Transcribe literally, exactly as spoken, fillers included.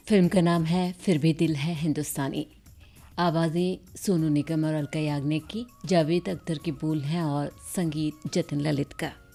Film का नाम है फिर भी दिल है हिंदुस्तानी। आवाज़ें सोनू निगम और अलका याग्निक की, जावेद अख्तर के बोल हैं और संगीत जतिन ललित का।